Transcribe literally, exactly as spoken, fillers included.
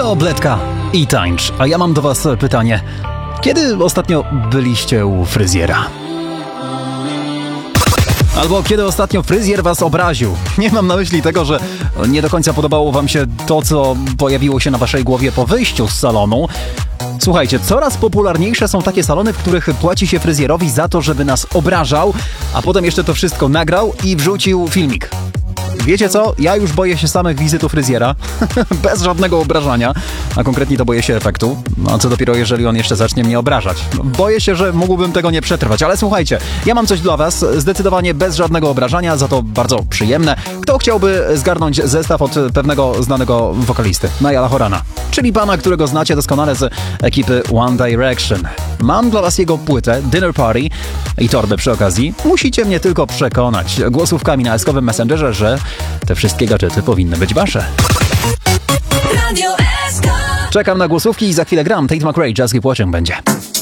Obletka i tańcz. A ja mam do was pytanie. Kiedy ostatnio byliście u fryzjera? Albo kiedy ostatnio fryzjer was obraził? Nie mam na myśli tego, że nie do końca podobało wam się to, co pojawiło się na waszej głowie po wyjściu z salonu. Słuchajcie, coraz popularniejsze są takie salony, w których płaci się fryzjerowi za to, żeby nas obrażał, a potem jeszcze to wszystko nagrał i wrzucił filmik. Wiecie co? Ja już boję się samych wizyt u fryzjera, bez żadnego obrażania, a konkretnie to boję się efektu, no a co dopiero jeżeli on jeszcze zacznie mnie obrażać. Boję się, że mógłbym tego nie przetrwać, ale słuchajcie, ja mam coś dla was, zdecydowanie bez żadnego obrażania, za to bardzo przyjemne. Kto chciałby zgarnąć zestaw od pewnego znanego wokalisty, Nialla Horana, czyli pana, którego znacie doskonale z ekipy One Direction. Mam dla was jego płytę Dinner Party i torbę przy okazji. Musicie mnie tylko przekonać głosówkami na eskowym Messengerze, że te wszystkie gadżety powinny być wasze. Radio S K. Czekam na głosówki i za chwilę gram. Tate McRae, Just Keep Watching będzie.